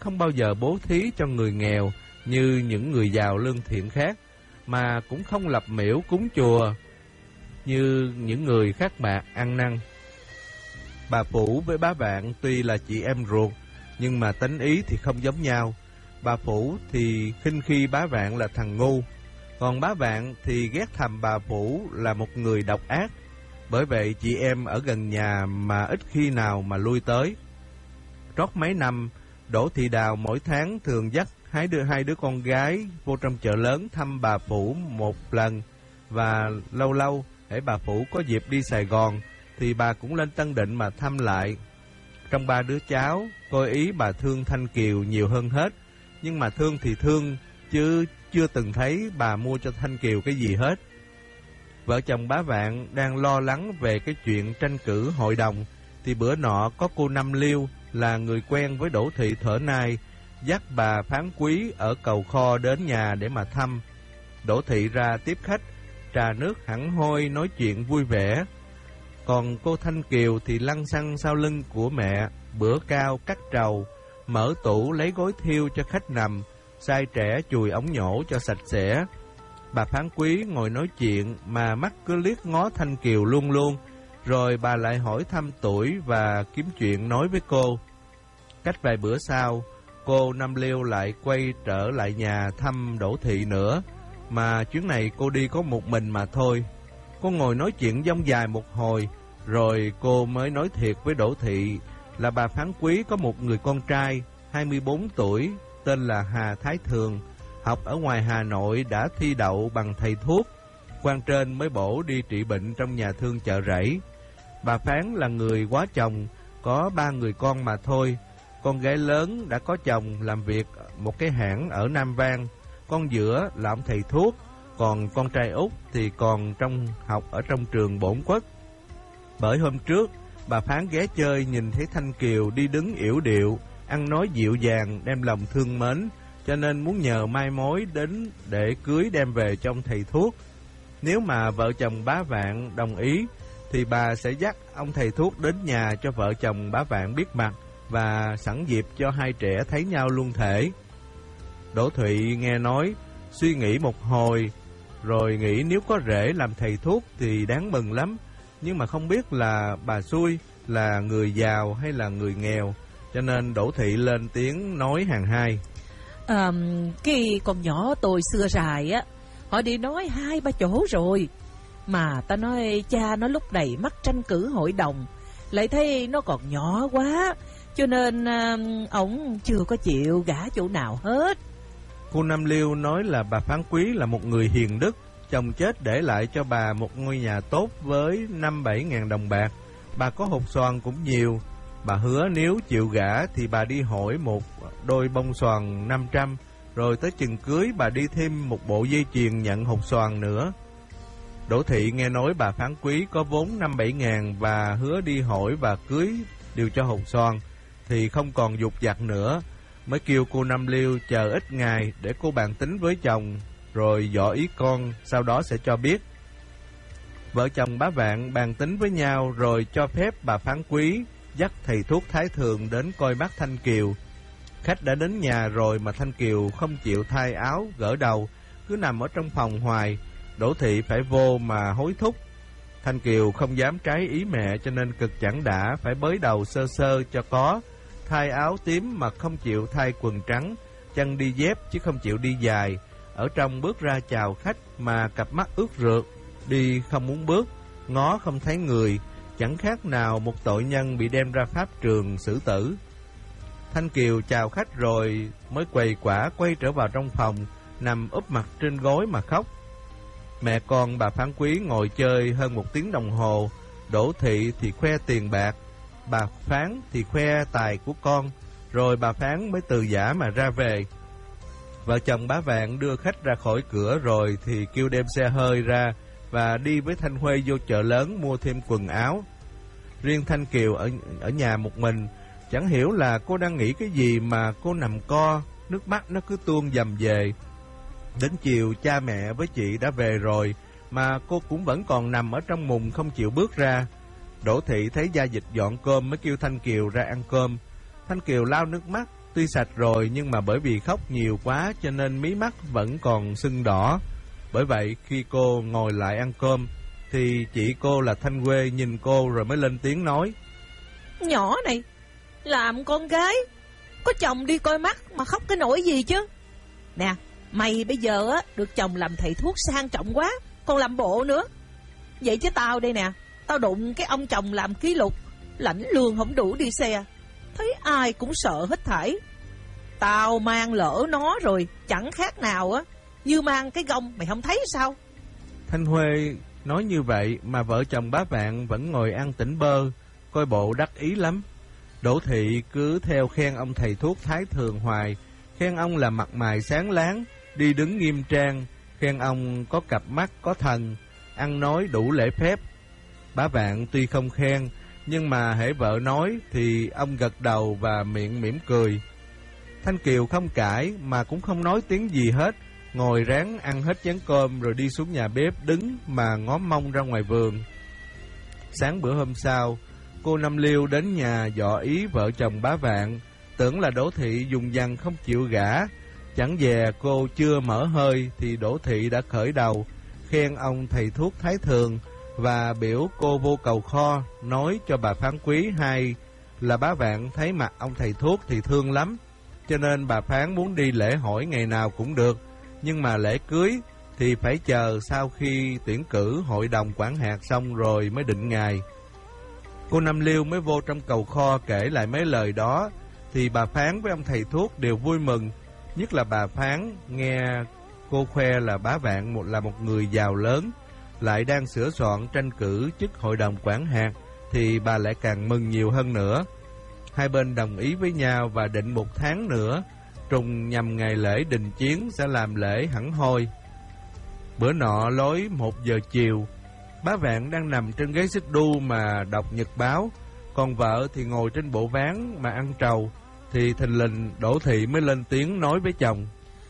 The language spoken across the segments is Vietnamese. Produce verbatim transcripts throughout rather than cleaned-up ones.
không bao giờ bố thí cho người nghèo như những người giàu lương thiện khác, mà cũng không lập miễu cúng chùa như những người khác bạc ăn năn. Bà Phủ với bá Vạn tuy là chị em ruột, nhưng mà tánh ý thì không giống nhau. Bà Phủ thì khinh khi bá Vạn là thằng ngu, còn bá Vạn thì ghét thầm bà Phủ là một người độc ác. Bởi vậy chị em ở gần nhà mà ít khi nào mà lui tới. Trót mấy năm, Đỗ Thị Đào mỗi tháng thường dắt hai đứa hai đứa con gái vô trong chợ lớn thăm bà Phủ một lần, và lâu lâu hễ bà Phủ có dịp đi Sài Gòn thì bà cũng lên Tân Định mà thăm lại. Trong ba đứa cháu, coi ý bà thương Thanh Kiều nhiều hơn hết, nhưng mà thương thì thương, chứ chưa từng thấy bà mua cho Thanh Kiều cái gì hết. Vợ chồng bá Vạn đang lo lắng về cái chuyện tranh cử hội đồng, thì bữa nọ có cô Năm Liêu là người quen với Đỗ Thị Thở Nai, dắt bà Phán Quý ở Cầu Kho đến nhà để mà thăm. Đỗ Thị ra tiếp khách, trà nước hẳn hoi, nói chuyện vui vẻ. Còn cô Thanh Kiều thì lăn xăng sau lưng của mẹ, bữa cao cắt trầu, mở tủ lấy gối thiêu cho khách nằm, sai trẻ chùi ống nhổ cho sạch sẽ. Bà Phán Quý ngồi nói chuyện mà mắt cứ liếc ngó Thanh Kiều luôn luôn, rồi bà lại hỏi thăm tuổi và kiếm chuyện nói với cô. Cách vài bữa sau, cô Năm Liêu lại quay trở lại nhà thăm Đỗ Thị nữa, mà chuyến này cô đi có một mình mà thôi. Cô ngồi nói chuyện dông dài một hồi, rồi cô mới nói thiệt với Đỗ Thị là bà Phán Quý có một người con trai hai mươi bốn tuổi, tên là Hà Thái Thường, học ở ngoài Hà Nội, đã thi đậu bằng thầy thuốc, quan trên mới bổ đi trị bệnh trong nhà thương Chợ Rẫy. Bà Phán là người quá chồng, có ba người con mà thôi. Con gái lớn đã có chồng làm việc một cái hãng ở Nam Vang, con giữa là ông thầy thuốc, còn con trai út thì còn trong học ở trong trường Bổn Quốc. Bởi hôm trước, bà Phán ghé chơi nhìn thấy Thanh Kiều đi đứng yểu điệu, ăn nói dịu dàng, đem lòng thương mến, cho nên muốn nhờ mai mối đến để cưới đem về cho ông thầy thuốc. Nếu mà vợ chồng bá Vạn đồng ý, thì bà sẽ dắt ông thầy thuốc đến nhà cho vợ chồng bá Vạn biết mặt, và sẵn dịp cho hai trẻ thấy nhau luôn thể. Đỗ Thụy nghe nói, suy nghĩ một hồi, rồi nghĩ nếu có rể làm thầy thuốc thì đáng mừng lắm, nhưng mà không biết là bà xui là người giàu hay là người nghèo, cho nên Đỗ Thị lên tiếng nói hàng hai. À, cái con nhỏ tôi xưa rài á, họ đi nói hai ba chỗ rồi, mà ta nói cha nó lúc này mắc tranh cử hội đồng, lại thấy nó còn nhỏ quá, cho nên uh, ổng chưa có chịu gả chỗ nào hết. Cô Năm Liêu nói là bà Phán Quý là một người hiền đức, chồng chết để lại cho bà một ngôi nhà tốt với năm bảy ngàn đồng bạc. Bà có hột xoàn cũng nhiều. Bà hứa nếu chịu gả thì bà đi hỏi một đôi bông xoàn năm trăm, rồi tới chừng cưới bà đi thêm một bộ dây chuyền nhận hột xoàn nữa. Đỗ Thị nghe nói bà Phán Quý có vốn năm bảy ngàn và hứa đi hỏi và cưới đều cho hột xoàn, thì không còn dục dặt nữa, mới kêu cô Năm Liêu chờ ít ngày để cô bàn tính với chồng, rồi dọ ý con, sau đó sẽ cho biết. Vợ chồng bá Vạn bàn tính với nhau, rồi cho phép bà Phán Quý dắt thầy thuốc Thái Thường đến coi mắt Thanh Kiều. Khách đã đến nhà rồi mà Thanh Kiều không chịu thay áo gỡ đầu, cứ nằm ở trong phòng hoài. Đỗ Thị phải vô mà hối thúc. Thanh Kiều không dám trái ý mẹ, cho nên cực chẳng đã phải bới đầu sơ sơ cho có, thay áo tím mà không chịu thay quần trắng, chân đi dép chứ không chịu đi dài. Ở trong bước ra chào khách mà cặp mắt ướt rượt, đi không muốn bước, ngó không thấy người, chẳng khác nào một tội nhân bị đem ra pháp trường xử tử. Thanh Kiều chào khách rồi mới quầy quả quay trở vào trong phòng, nằm úp mặt trên gối mà khóc. Mẹ con bà Phán Quý ngồi chơi hơn một tiếng đồng hồ. Đỗ Thị thì khoe tiền bạc, bà Phán thì khoe tài của con, rồi bà Phán mới từ giã mà ra về. Vợ chồng bá Vạn đưa khách ra khỏi cửa rồi thì kêu đem xe hơi ra và đi với Thanh Huê vô chợ lớn mua thêm quần áo. Riêng Thanh Kiều ở, ở nhà một mình, chẳng hiểu là cô đang nghĩ cái gì mà cô nằm co, nước mắt nó cứ tuôn dầm về. Đến chiều cha mẹ với chị đã về rồi, mà cô cũng vẫn còn nằm ở trong mùng không chịu bước ra. Đỗ Thị thấy gia dịch dọn cơm mới kêu Thanh Kiều ra ăn cơm. Thanh Kiều lau nước mắt, tuy sạch rồi nhưng mà bởi vì khóc nhiều quá cho nên mí mắt vẫn còn sưng đỏ. Bởi vậy khi cô ngồi lại ăn cơm thì chị cô là Thanh Huê nhìn cô rồi mới lên tiếng nói: Nhỏ này, làm con gái có chồng đi coi mắt mà khóc cái nỗi gì chứ. Nè, mày bây giờ á được chồng làm thầy thuốc sang trọng quá, còn làm bộ nữa. Vậy chứ tao đây nè, tao đụng cái ông chồng làm ký lục, lãnh lương không đủ đi xe, thấy ai cũng sợ hết thảy. Tao mang lỡ nó rồi, chẳng khác nào á như mang cái gông, mày không thấy sao? Thanh Huê nói như vậy mà vợ chồng bá Vạn vẫn ngồi ăn tỉnh bơ, coi bộ đắc ý lắm. Đỗ Thị cứ theo khen ông thầy thuốc Thái Thường hoài, khen ông là mặt mày sáng láng, đi đứng nghiêm trang, khen ông có cặp mắt có thần, ăn nói đủ lễ phép. Bá Vạn tuy không khen, nhưng mà hễ vợ nói thì ông gật đầu và miệng mỉm cười. Thanh Kiều không cãi mà cũng không nói tiếng gì hết, ngồi ráng ăn hết chén cơm rồi đi xuống nhà bếp đứng mà ngó mông ra ngoài vườn. Sáng bữa hôm sau, cô Năm Liêu đến nhà dọ ý vợ chồng bá Vạn, tưởng là Đỗ Thị dùng dằng không chịu gả. Chẳng dè cô chưa mở hơi thì Đỗ Thị đã khởi đầu, khen ông thầy thuốc Thái Thường và biểu cô vô cầu kho, nói cho bà Phán Quý hay là bá Vạn thấy mặt ông thầy thuốc thì thương lắm, cho nên bà Phán muốn đi lễ hỏi ngày nào cũng được, nhưng mà lễ cưới thì phải chờ sau khi tuyển cử hội đồng quản hạt xong rồi mới định ngày. Cô Năm Liêu mới vô trong cầu kho kể lại mấy lời đó, thì bà Phán với ông thầy thuốc đều vui mừng, nhất là bà Phán nghe cô khoe là bá Vạn một là một người giàu lớn, lại đang sửa soạn tranh cử chức hội đồng quản hạt, thì bà lại càng mừng nhiều hơn nữa. Hai bên đồng ý với nhau và định một tháng nữa, trùng nhằm ngày lễ đình chiến sẽ làm lễ hẳn hoi. Bữa nọ lối một giờ chiều, bá Vạn đang nằm trên ghế xích đu mà đọc nhật báo, còn vợ thì ngồi trên bộ ván mà ăn trầu, thì thình lình Đỗ Thị mới lên tiếng nói với chồng: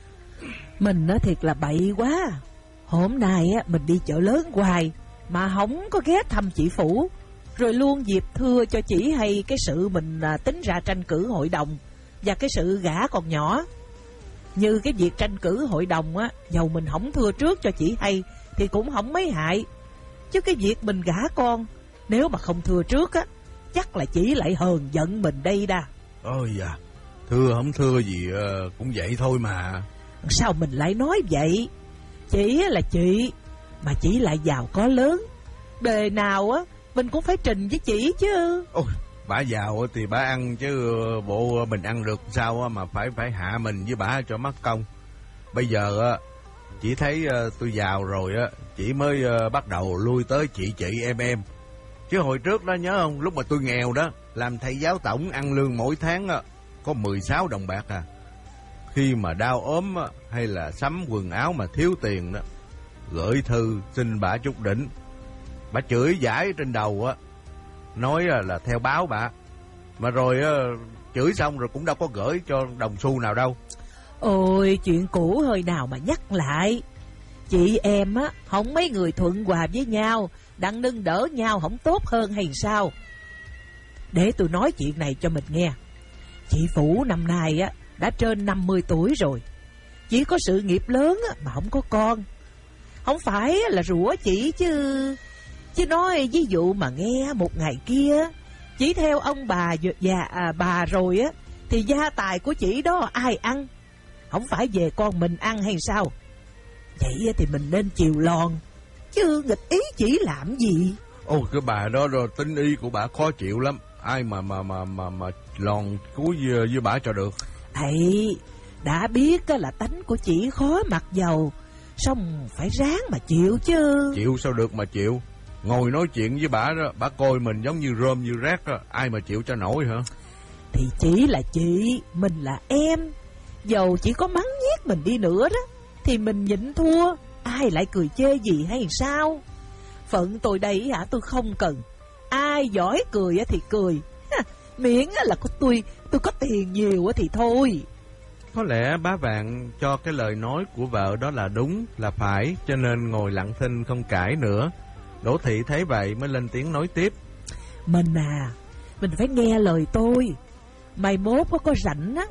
Mình nói thiệt là bậy quá, hôm nay á mình đi chợ lớn hoài mà không có ghé thăm chị Phủ, rồi luôn dịp thưa cho chị hay cái sự mình à, tính ra tranh cử hội đồng và cái sự gả còn nhỏ. Như cái việc tranh cử hội đồng á, dầu mình không thưa trước cho chị hay thì cũng không mấy hại, chứ cái việc mình gả con, nếu mà không thưa trước á, chắc là chị lại hờn giận mình đây đa. Ôi dạ, thưa không thưa gì uh, cũng vậy thôi mà. Sao mình lại nói vậy? Chị là chị, mà chị lại giàu có lớn, bề nào á mình cũng phải trình với chị chứ. Ôi, bả giàu thì bả ăn chứ bộ mình ăn được sao mà phải phải hạ mình với bả cho mất công. Bây giờ á chỉ thấy uh, tôi giàu rồi á, chỉ mới uh, bắt đầu lui tới chị chị em em. Chứ hồi trước đó nhớ không, lúc mà tôi nghèo đó, làm thầy giáo tổng ăn lương mỗi tháng á có mười sáu đồng bạc à. Khi mà đau ốm á, hay là sắm quần áo mà thiếu tiền đó, gửi thư xin bả chút đỉnh, bả chửi giải trên đầu á, nói là theo báo bả, mà rồi chửi xong rồi cũng đâu có gửi cho đồng xu nào đâu. Ôi, chuyện cũ hơi nào mà nhắc lại. Chị em á, không mấy người thuận hòa với nhau, đặng nâng đỡ nhau không tốt hơn hay sao? Để tôi nói chuyện này cho mình nghe. Chị Phủ năm nay á đã trên năm mươi tuổi rồi, chỉ có sự nghiệp lớn á, mà không có con. Không phải là rủa chị chứ, chứ nói ví dụ mà nghe một ngày kia chỉ theo ông bà già à, bà rồi á, thì gia tài của chị đó ai ăn? Không phải về con mình ăn hay sao? Vậy thì mình nên chiều lòn, chứ nghịch ý chỉ làm gì. Ôi cái bà đó rồi tính ý của bà khó chịu lắm, ai mà mà mà mà mà lòn cúi với, với bà cho được. Ấy, đã biết là tánh của chị khó mặc dầu, xong phải ráng mà chịu chứ. Chịu sao được mà chịu? Ngồi nói chuyện với bà đó, bà coi mình giống như rơm như rác đó, ai mà chịu cho nổi hả? Thì chỉ là chị, mình là em, dầu chỉ có mắng nhiếc mình đi nữa đó, thì mình nhịn thua, ai lại cười chê gì hay sao? Phận tôi đây hả, tôi không cần. Ai giỏi cười thì cười, miễn là của tôi, tôi có tiền nhiều thì thôi. Có lẽ bá Vạn cho cái lời nói của vợ đó là đúng, là phải, cho nên ngồi lặng thinh không cãi nữa. Đỗ Thị thấy vậy mới lên tiếng nói tiếp: Mình à, mình phải nghe lời tôi. Mai mốt có có rảnh á,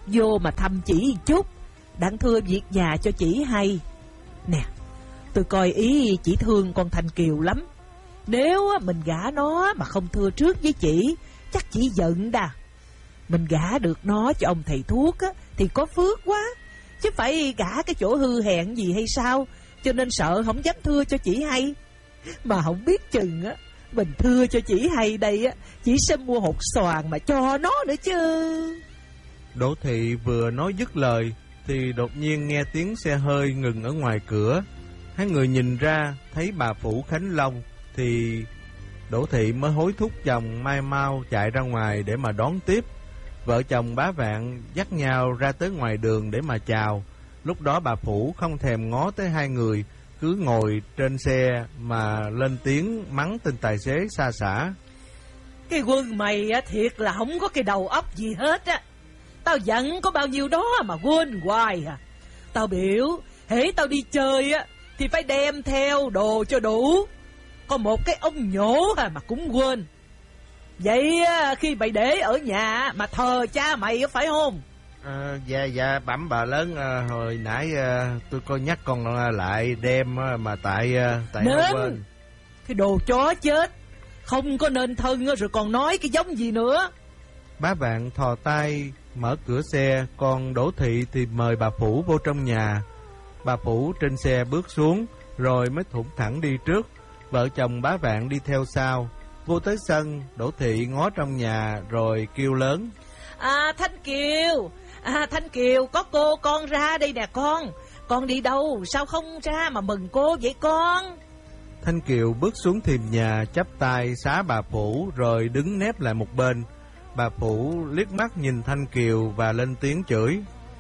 vô mà thăm chỉ chút, đặng thưa việc nhà cho chỉ hay. Nè, tôi coi ý chỉ thương con Thanh Kiều lắm. Nếu mình gả nó mà không thưa trước với chị, chắc chỉ giận đà. Mình gả được nó cho ông thầy thuốc á, thì có phước quá, chứ phải gả cái chỗ hư hèn gì hay sao, cho nên sợ không dám thưa cho chị hay. Mà không biết chừng á, mình thưa cho chị hay đây á, chị sẽ mua hột xoàn mà cho nó nữa chứ. Đỗ Thị vừa nói dứt lời thì đột nhiên nghe tiếng xe hơi ngừng ở ngoài cửa. Hai người nhìn ra thấy bà Phủ Khánh Long thì Đỗ Thị mới hối thúc chồng mai mau chạy ra ngoài để mà đón tiếp. Vợ chồng bá Vạn dắt nhau ra tới ngoài đường để mà chào. Lúc đó bà Phủ không thèm ngó tới hai người, cứ ngồi trên xe mà lên tiếng mắng tên tài xế xa xả. Cái Quân mày á, thiệt là không có cái đầu óc gì hết á. Tao giận có bao nhiêu đó mà quên hoài à. Tao biểu hễ tao đi chơi á thì phải đem theo đồ cho đủ. Có một cái ông nhổ à mà cũng quên. Vậy á, khi mày để ở nhà mà thờ cha mày phải không? À, dạ dạ bẩm bà lớn, à, hồi nãy à, tôi coi nhắc con lại đem à, mà tại à, tại nên quên. Cái đồ chó chết, không có nên thân rồi còn nói cái giống gì nữa. Bá Vạn thò tay mở cửa xe, còn Đỗ Thị thì mời bà Phủ vô trong nhà. Bà Phủ trên xe bước xuống rồi mới thủng thẳng đi trước, vợ chồng bá Vạn đi theo sau. Vô tới sân, Đỗ Thị ngó trong nhà rồi kêu lớn. À Thanh Kiều, à Thanh Kiều, có cô con ra đây nè con. Con đi đâu, sao không ra mà mừng cô vậy con? Thanh Kiều bước xuống thềm nhà, chắp tay xá bà Phủ rồi đứng nép lại một bên. Bà Phủ liếc mắt nhìn Thanh Kiều và lên tiếng chửi.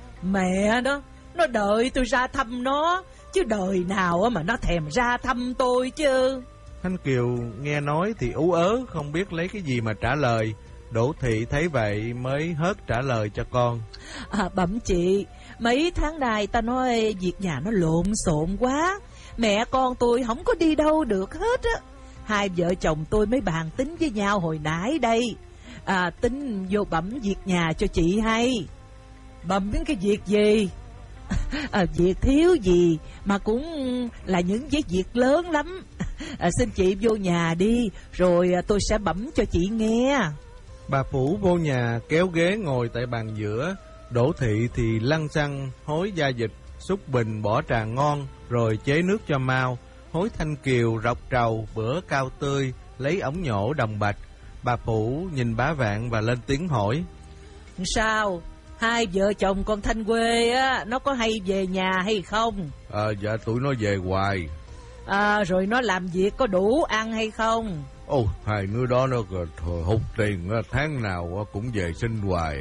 Mẹ đó, nó đợi tôi ra thăm nó, chứ đời nào mà nó thèm ra thăm tôi chứ. Thanh Kiều nghe nói thì ú ớ, không biết lấy cái gì mà trả lời. Đỗ Thị thấy vậy mới hớt trả lời cho con. À, bẩm chị, mấy tháng nay ta nói việc nhà nó lộn xộn quá, mẹ con tôi không có đi đâu được hết á. Hai vợ chồng tôi mới bàn tính với nhau hồi nãy đây. À, tính vô bẩm việc nhà cho chị hay. Bẩm cái việc gì? À, việc thiếu gì mà cũng là những cái việc lớn lắm. À, xin chị vô nhà đi, rồi tôi sẽ bẩm cho chị nghe. Bà Phủ vô nhà kéo ghế ngồi tại bàn giữa. Đỗ Thị thì lăn xăng hối gia dịch, xúc bình bỏ trà ngon rồi chế nước cho mau. Hối Thanh Kiều rọc trầu bữa cao tươi, lấy ống nhổ đồng bạch. Bà Phủ nhìn bá Vạn và lên tiếng hỏi. Sao? Hai vợ chồng con Thanh quê á, nó có hay về nhà hay không? À, dạ tụi nó về hoài. À, rồi nó làm việc có đủ ăn hay không? Ồ, hai đứa đó nó hụt tiền tháng nào cũng về sinh hoài.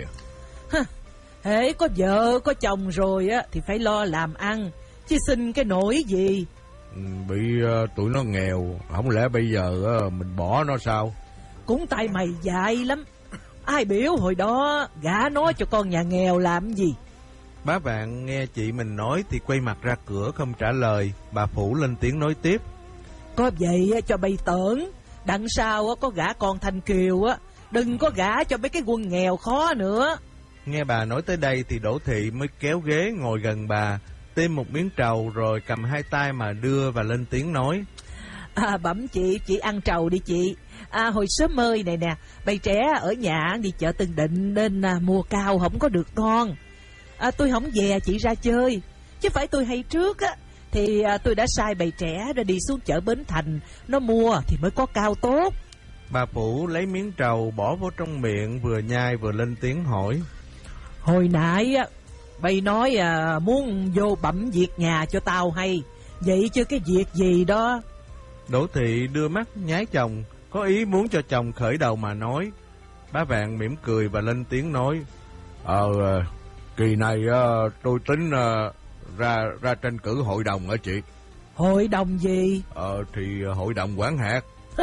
Hễ có vợ có chồng rồi á thì phải lo làm ăn, chứ xin cái nỗi gì. Ừ, bị uh, tụi nó nghèo, không lẽ bây giờ uh, mình bỏ nó sao? Cũng tại mày dại lắm. Ai biểu hồi đó gả nó cho con nhà nghèo làm gì. Bá Vạn nghe chị mình nói thì quay mặt ra cửa không trả lời. Bà Phủ lên tiếng nói tiếp. Có vậy cho bay tưởng đằng sau có gả con Thanh Kiều á, đừng có gả cho mấy cái quân nghèo khó nữa. Nghe bà nói tới đây thì Đỗ Thị mới kéo ghế ngồi gần bà, tìm một miếng trầu rồi cầm hai tay mà đưa và lên tiếng nói. À, bẩm chị, chị ăn trầu đi chị. À, hồi sớm ơi này nè, bầy trẻ ở nhà đi chợ Tân Định nên à, mua cao không có được ngon. À, tôi không về chị ra chơi, chứ phải tôi hay trước á thì à, tôi đã sai bầy trẻ ra đi xuống chợ Bến Thành, nó mua thì mới có cao tốt. Bà Phủ lấy miếng trầu bỏ vô trong miệng, vừa nhai vừa lên tiếng hỏi. Hồi nãy á, bầy nói à, muốn vô bẩm việc nhà cho tao hay, vậy chứ cái việc gì đó. Đỗ Thị đưa mắt nhái chồng, có ý muốn cho chồng khởi đầu mà nói. Bá Vạn mỉm cười và lên tiếng nói. Ờ, kỳ này uh, tôi tính uh, ra ra tranh cử hội đồng hả chị? Hội đồng gì? Ờ, thì uh, hội đồng quản hạt.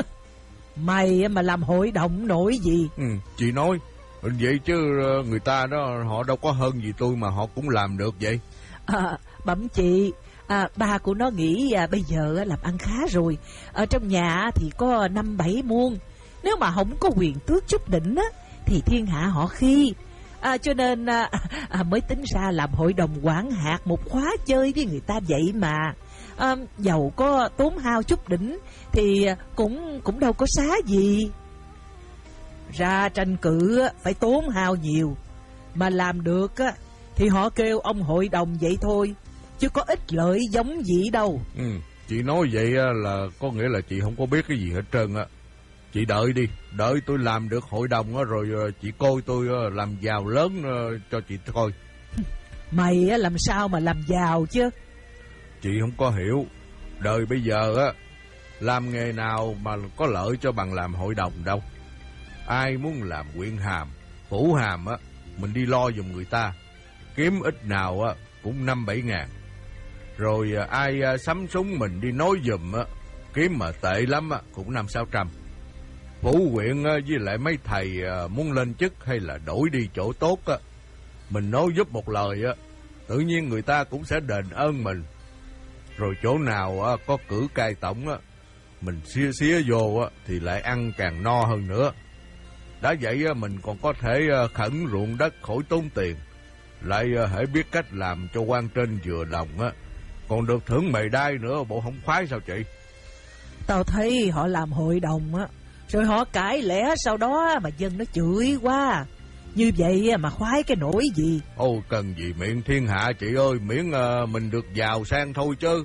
Mày mà làm hội đồng nổi gì? Ừ, chị nói vậy chứ uh, người ta đó họ đâu có hơn gì tôi mà họ cũng làm được vậy. À, bẩm chị, à, ba của nó nghĩ à, bây giờ làm ăn khá rồi. Ở trong nhà thì có năm bảy muôn. Nếu mà không có quyền tước chút đỉnh á thì thiên hạ họ khi. à, Cho nên à, à, mới tính ra làm hội đồng quản hạt một khóa chơi với người ta vậy mà. à, Dầu có tốn hao chút đỉnh thì cũng cũng đâu có xá gì. Ra tranh cử phải tốn hao nhiều, mà làm được thì họ kêu ông hội đồng vậy thôi, chứ có ích lợi giống gì đâu. Ừ, chị nói vậy là có nghĩa là chị không có biết cái gì hết trơn á. Chị đợi đi, đợi tôi làm được hội đồng rồi chị coi tôi làm giàu lớn cho chị coi. Mày làm sao mà làm giàu chứ? Chị không có hiểu. Đời bây giờ á, làm nghề nào mà có lợi cho bằng làm hội đồng đâu. Ai muốn làm huyện hàm, phủ hàm á, mình đi lo giùm người ta, kiếm ít nào á cũng năm bảy ngàn. Rồi ai sắm súng mình đi nói giùm á, kiếm mà tệ lắm á cũng năm sáu trăm. Phủ huyện với lại mấy thầy muốn lên chức hay là đổi đi chỗ tốt á, mình nói giúp một lời á, tự nhiên người ta cũng sẽ đền ơn mình. Rồi chỗ nào á, có cử cai tổng á, mình xía xía vô á, thì lại ăn càng no hơn nữa. Đã vậy á, mình còn có thể khẩn ruộng đất khỏi tốn tiền. Lại hãy biết cách làm cho quan trên vừa lòng á, còn được thưởng mày đai nữa, bộ không khoái sao chị? Tao thấy họ làm hội đồng á, rồi họ cãi lẽ sau đó mà dân nó chửi quá. Như vậy mà khoái cái nỗi gì? Ôi cần gì miệng thiên hạ chị ơi, miễn uh, mình được giàu sang thôi chứ.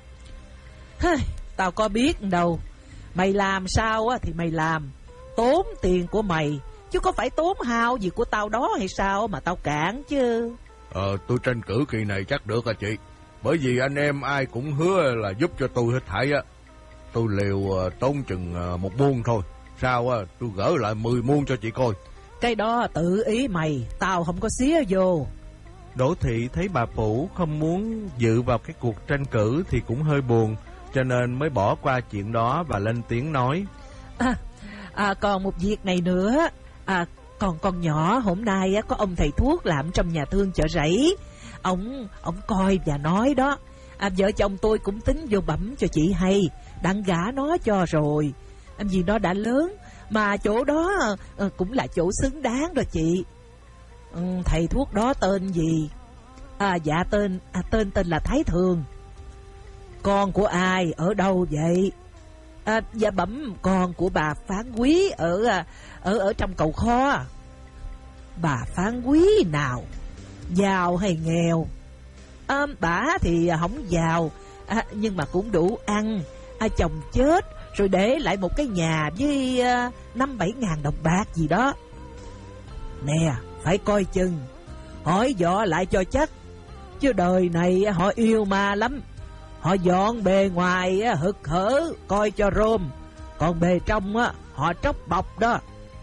Tao có biết đâu. Mày làm sao á thì mày làm, tốn tiền của mày, chứ có phải tốn hao gì của tao đó hay sao mà tao cản chứ. Ờ tôi tranh cử kỳ này chắc được à chị. Bởi vì anh em ai cũng hứa là giúp cho tôi hết thảy á. Tôi liều uh, tốn chừng uh, một muôn thôi. Sao á, uh, tôi gỡ lại mười muôn cho chị coi. Cái đó tự ý mày, tao không có xía vô. Đỗ Thị thấy bà Phủ không muốn dự vào cái cuộc tranh cử thì cũng hơi buồn, cho nên mới bỏ qua chuyện đó và lên tiếng nói. À, à còn một việc này nữa. À, còn con nhỏ hôm nay á, có ông thầy thuốc làm trong nhà thương chợ rẫy. Ông, ông coi và nói đó. À, vợ chồng tôi cũng tính vô bẩm cho chị hay, đặng gả nó cho rồi. À, vì nó đã lớn, mà chỗ đó à, cũng là chỗ xứng đáng rồi chị. Ừ, thầy thuốc đó tên gì? À dạ tên à, tên tên là Thái Thường. Con của ai, ở đâu vậy? À, dạ bẩm con của bà Phán Quý ở ở ở trong cầu kho. Bà Phán Quý nào, giàu hay nghèo? À, bà thì không giàu, à, nhưng mà cũng đủ ăn. À, chồng chết rồi để lại một cái nhà với à, năm bảy ngàn đồng bạc gì đó. Nè, phải coi chừng, hỏi dọ lại cho chắc, chứ đời này họ yêu ma lắm. Họ dọn bề ngoài hực hở coi cho rôm, còn bề trong họ tróc bọc đó.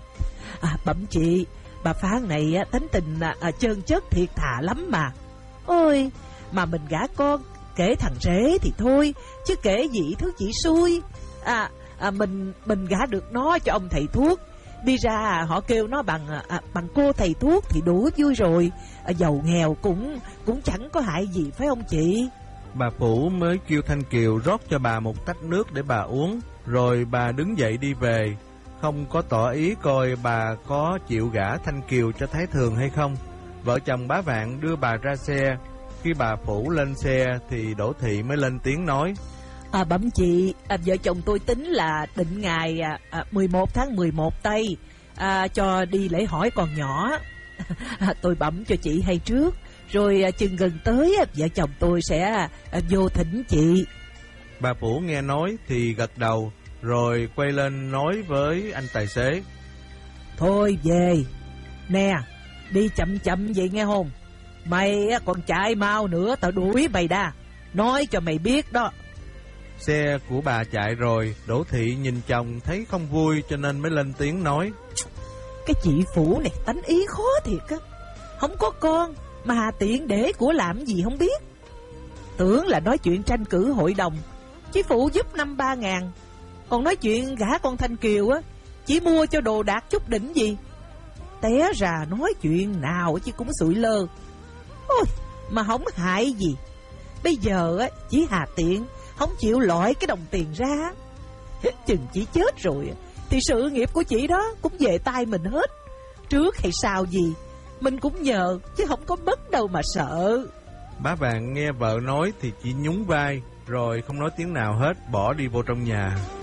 À, bẩm chị, bà Phán này tính tình à, trơn chất thiệt thà lắm mà. Ôi, mà mình gả con kể thằng rể thì thôi, chứ kể gì thứ chỉ xui. À, à mình mình gả được nó cho ông thầy thuốc, đi ra họ kêu nó bằng à, bằng cô thầy thuốc thì đủ vui rồi. À, giàu nghèo cũng cũng chẳng có hại gì phải không chị? Bà Phủ mới kêu Thanh Kiều rót cho bà một tách nước để bà uống, rồi bà đứng dậy đi về, không có tỏ ý coi bà có chịu gả Thanh Kiều cho Thái Thường hay không. Vợ chồng bá Vạn đưa bà ra xe. Khi bà Phủ lên xe thì Đỗ Thị mới lên tiếng nói. À, bẩm chị, à, vợ chồng tôi tính là định ngày à, à, mười một tháng mười một tây à, cho đi lễ hỏi con nhỏ. À, tôi bẩm cho chị hay trước, rồi à, chừng gần tới à, vợ chồng tôi sẽ à, vô thỉnh chị. Bà Phủ nghe nói thì gật đầu, rồi quay lên nói với anh tài xế. Thôi về, nè, đi chậm chậm vậy nghe không? Mày còn chạy mau nữa tao đuổi mày đa, nói cho mày biết đó. Xe của bà chạy rồi, Đỗ Thị nhìn chồng thấy không vui cho nên mới lên tiếng nói. Cái chị Phủ này tánh ý khó thiệt á, không có con mà hà tiện để của làm gì không biết. Tưởng là nói chuyện tranh cử hội đồng, chị Phụ giúp năm ba ngàn, còn nói chuyện gả con Thanh Kiều á, chỉ mua cho đồ đạc chút đỉnh gì. Té ra nói chuyện nào chứ cũng sụi lơ. Ôi, mà không hại gì. Bây giờ á, chỉ hà tiện không chịu lọi cái đồng tiền ra. Chừng chị chết rồi thì sự nghiệp của chị đó cũng về tay mình hết. Trước hay sau gì mình cũng nhờ, chứ không có mất đâu mà sợ. Bá Vàng nghe vợ nói thì chỉ nhún vai, rồi không nói tiếng nào hết, bỏ đi vô trong nhà.